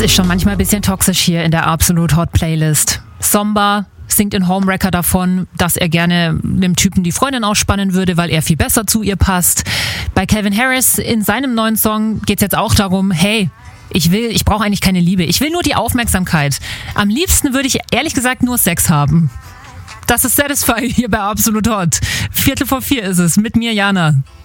ist schon manchmal ein bisschen toxisch hier in der Absolut Hot Playlist. Somba singt in Homewrecker davon, dass er gerne dem Typen die Freundin ausspannen würde, weil er viel besser zu ihr passt. Bei Calvin Harris in seinem neuen Song geht es jetzt auch darum, hey, ich brauche eigentlich keine Liebe. Ich will nur die Aufmerksamkeit. Am liebsten würde ich ehrlich gesagt nur Sex haben. Das ist Satisfy hier bei Absolut Hot. 3:45 ist es mit mir, Jana.